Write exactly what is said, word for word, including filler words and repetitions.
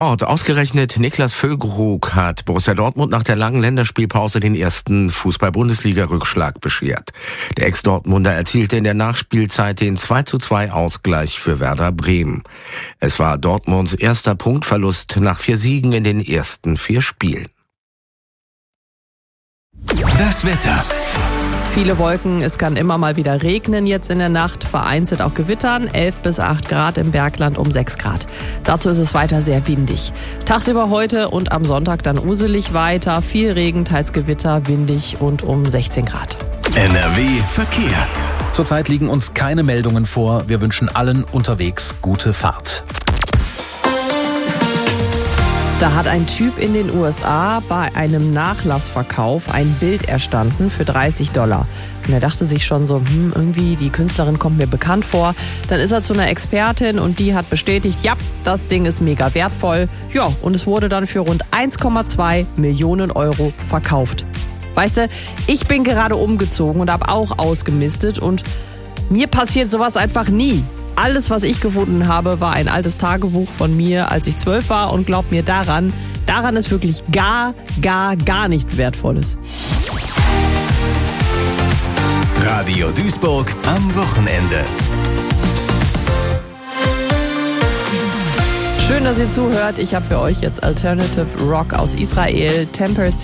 Ort. Ausgerechnet Niklas Füllkrug hat Borussia Dortmund nach der langen Länderspielpause den ersten Fußball-Bundesliga-Rückschlag beschert. Der Ex-Dortmunder erzielte in der Nachspielzeit den zwei zu zwei Ausgleich für Werder Bremen. Es war Dortmunds erster Punktverlust nach vier Siegen in den ersten vier Spielen. Das Wetter. Viele Wolken, es kann immer mal wieder regnen jetzt in der Nacht, vereinzelt auch gewittern, elf bis acht Grad im Bergland, um sechs Grad. Dazu ist es weiter sehr windig. Tagsüber heute und am Sonntag dann uselig weiter, viel Regen, teils Gewitter, windig und um sechzehn Grad. N R W Verkehr. Zurzeit liegen uns keine Meldungen vor. Wir wünschen allen unterwegs gute Fahrt. Da hat ein Typ in den U S A bei einem Nachlassverkauf ein Bild erstanden für dreißig Dollar. Und er dachte sich schon so, hm, irgendwie die Künstlerin kommt mir bekannt vor. Dann ist er zu einer Expertin und die hat bestätigt, ja, das Ding ist mega wertvoll. Ja, und es wurde dann für rund eins Komma zwei Millionen Euro verkauft. Weißt du, ich bin gerade umgezogen und habe auch ausgemistet und mir passiert sowas einfach nie. Alles, was ich gefunden habe, war ein altes Tagebuch von mir, als ich zwölf war. Und glaub mir daran, daran ist wirklich gar, gar, gar nichts Wertvolles. Radio Duisburg am Wochenende. Schön, dass ihr zuhört. Ich habe für euch jetzt Alternative Rock aus Israel, Temper